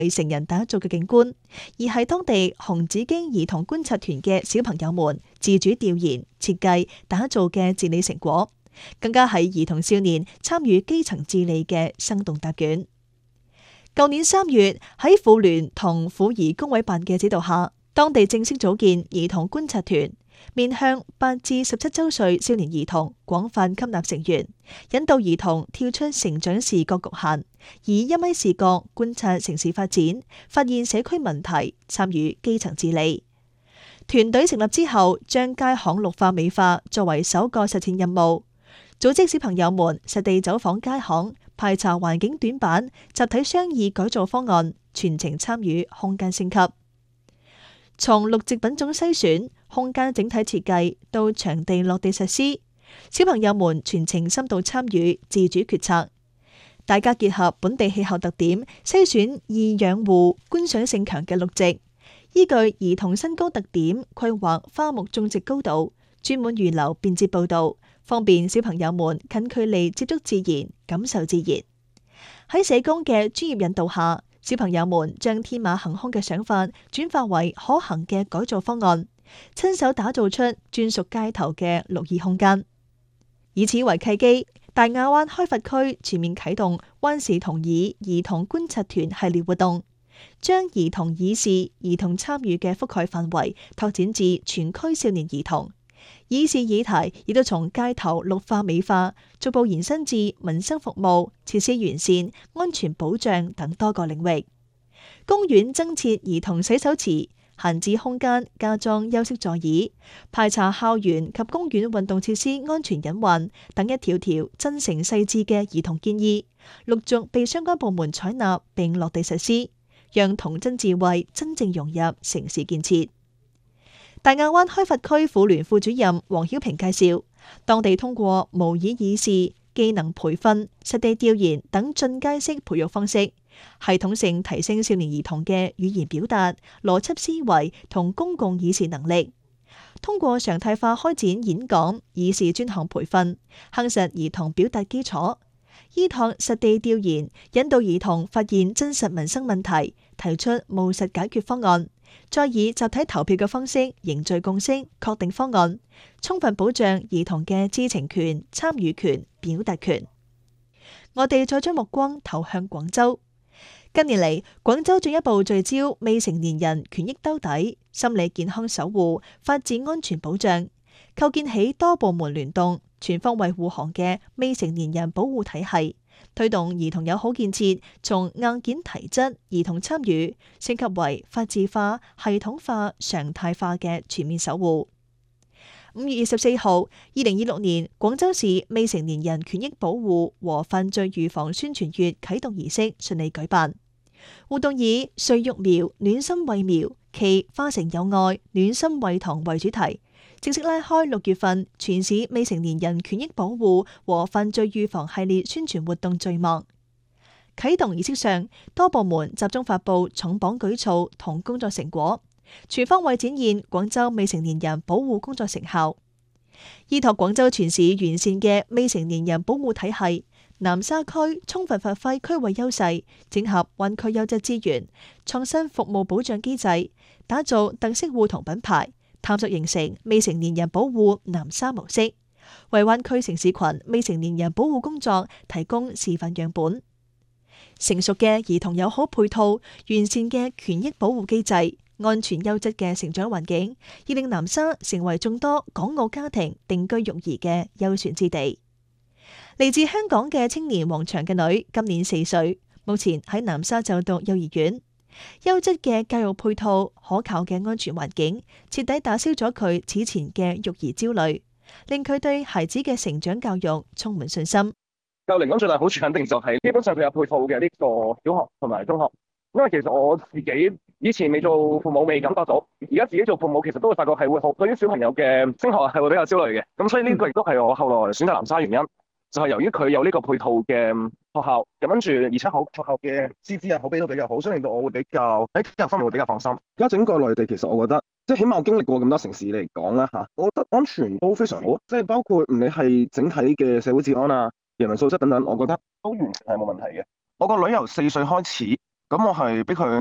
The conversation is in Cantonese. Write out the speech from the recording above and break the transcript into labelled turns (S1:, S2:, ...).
S1: 為成人打造嘅景觀，而係當地紅紫荊兒童觀察團嘅小朋友們自主調研、設計、打造嘅治理成果，更加係兒童少年參與基層治理嘅生動答卷。舊年3月喺婦聯同婦兒工委辦嘅指導下，當地正式組建兒童觀察團，面向8至17周歲少年兒童廣泛吸納成員，引導兒童跳出成長視覺局限，以1米視角觀察城市發展，發現社區問題，參與基層治理。團隊成立之後，將街巷綠化美化作為首個實踐任務，組織小朋友們實地走訪街巷，排查環境短板，集體商議改造方案，全程參與空間升級。從綠植品種篩選、空間整體設計到場地落地實施，小朋友們全程深度參與，自主決策。大家結合本地氣候特點，篩選易養護、觀賞性強嘅綠植，依據兒童身高特點規劃花木種植高度，專門預留便捷步道，方便小朋友們近距離接觸自然、感受自然。喺社工嘅專業引導下，小朋友們將天馬行空嘅想法轉化為可行嘅改造方案，親手打造出專屬街頭嘅綠意空間。以此為契機，大亞灣開發區全面啟動灣事同議兒童觀察團系列活動，將兒童議事、兒童參與嘅覆蓋範圍拓展至全區少年兒童。議事議題亦都從街頭綠化美化，逐步延伸至民生服務、設施完善、安全保障等多個領域。公園增設兒童洗手池，閒置空間加裝休息座椅，排查校園及公園運動設施安全隱患等一條條真誠細緻嘅兒童建議，陸續被相關部門採納並落地實施，讓童真智慧真正融入城市建設。大亞灣開發區婦聯副主任黃曉平介紹，當地通過模擬議事、技能培訓、實地調研等進階式培育方式，系統性提升少年兒童嘅語言表達、邏輯思維同公共議事能力。通過常態化開展演講、議事專項培訓，夯實兒童表達基礎。依託實地調研，引導兒童發現真實民生問題，提出務實解決方案，再以集體投票嘅方式凝聚共識，確定方案，充分保障兒童嘅知情權、參與權、表達權。我哋再將目光投向廣州。近年嚟，廣州進一步聚焦未成年人權益兜底、心理健康守護、法治安全保障，構建起多部門聯動、全方位護航嘅未成年人保護體系，推動兒童友好建設從硬件提質、兒童參與升級為法治化、系統化、常態化嘅全面守護。5月24號，2026年廣州市未成年人權益保護和犯罪預防宣傳月啟動儀式順利舉辦。活動以歲育苗、暖心為苗，其花城有愛、暖心為堂為主題，正式拉開6月份全市未成年人權益保護和犯罪預防系列宣傳活動序幕。啟動儀式上，多部門集中發布重磅舉措同工作成果，全方位展現廣州未成年人保護工作成效。依託廣州全市完善嘅未成年人保護體系，南沙區充分發揮區位優勢，整合灣區優質資源，創新服務保障機制，打造特色互同品牌，探索形成未成年人保護南沙模式，為灣區城市群未成年人保護工作提供示範樣本。成熟嘅兒童友好配套，完善嘅權益保護機制，安全優質嘅成長環境，已令南沙成為眾多港澳家庭定居育兒嘅優選之地。嚟自香港嘅青年黃長嘅女今年4歲，目前喺南沙就讀幼兒園。優質嘅教育配套、可靠嘅安全環境，徹底打消咗佢此前嘅育兒焦慮，令佢對孩子嘅成長教育充滿信心。
S2: 教育嚟講最大好處肯定就係基本上佢有配套嘅呢個小學同埋中學，因為其實我自己以前未做父母未感覺到，而家自己做父母其實都會發覺係會好，對於小朋友嘅升學係會比較焦慮嘅，咁所以呢個亦都係我後來選擇南沙原因，就係由於佢有呢個配套嘅學校，咁跟住而且學校嘅師資啊口碑都比較好，所以令到我會比較喺教育方面會比較放心。而家整個內地其實我覺得，即係起碼我經歷過咁多城市嚟講啦嚇，我覺得安全都非常好，即係包括唔理係整體嘅社會治安啊、人民素質等等，我覺得都完全係冇問題嘅。我個女由4歲開始
S3: 咁我係俾佢